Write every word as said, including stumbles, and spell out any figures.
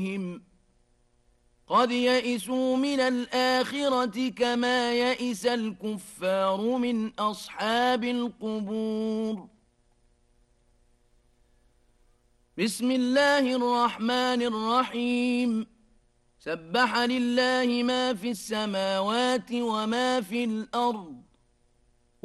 قد يئسوا من الآخرة كما يئس الكفار من أصحاب القبور. بسم الله الرحمن الرحيم. سبح لله ما في السماوات وما في الأرض